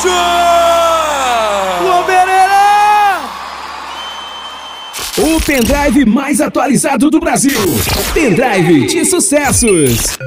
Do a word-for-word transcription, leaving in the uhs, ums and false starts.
O pendrive mais atualizado do Brasil. Pendrive de sucessos.